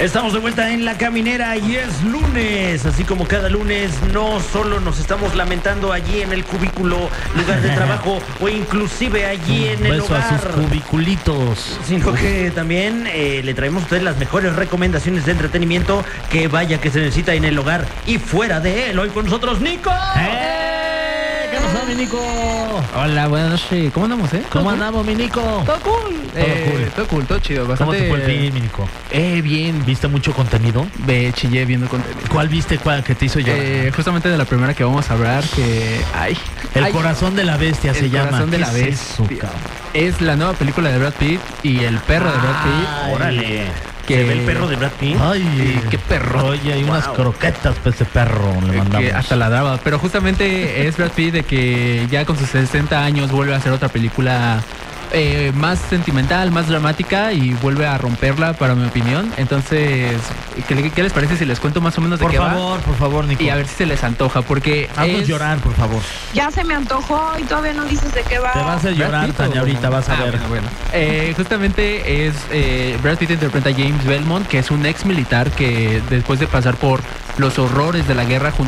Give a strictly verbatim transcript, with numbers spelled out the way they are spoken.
Estamos de vuelta en La Caminera y es lunes, así como cada lunes no solo nos estamos lamentando allí en el cubículo, lugar de trabajo o inclusive allí en el Beso hogar, a sus cubiculitos, sino que también eh, le traemos a ustedes las mejores recomendaciones de entretenimiento que vaya que se necesita en el hogar y fuera de él. Hoy con nosotros Nico. ¡Eh! ¿Qué pasó, mi Nico? Hola, buenas noches. ¿Cómo andamos, eh? ¿Cómo andamos, mi Nico? Todo cool. Todo Eh, cool. Todo cool, todo chido. ¿Cómo Bastante... te fue el fin, mi Nico? Eh, bien. ¿Viste mucho contenido? Ve, chillé viendo contenido. ¿Cuál viste cuál que te hizo llorar? Eh, justamente de la primera que vamos a hablar, que... Ay, El ay, corazón de la bestia El se llama. corazón de ¿Qué la es bestia. eso, cabrón? Es la nueva película de Brad Pitt y el perro de Brad Pitt. Ay, Órale, que- ¿se ve el perro de Brad Pitt? Ay, qué perro. Oye, hay unas Wow. croquetas para ese perro, le Eh, mandamos. que hasta ladraba. Pero justamente es Brad Pitt de que ya con sus sesenta años vuelve a hacer otra película eh, más sentimental, más dramática y vuelve a romperla, para mi opinión. Entonces, ¿qué, qué les parece si les cuento más o menos de Por qué favor, por favor, Nico. va? Y a ver si se les antoja, porque Haznos es... llorar, por favor. Ya se me antojó y todavía no dices de qué va. Te vas a hacer Brad llorar, Pitt, Tania, ¿o? ahorita vas a Ah, ver. bueno, bueno. Eh, justamente es eh, Brad Pitt interpreta a James Belmont, que es un ex militar que después de pasar por los horrores de la guerra junto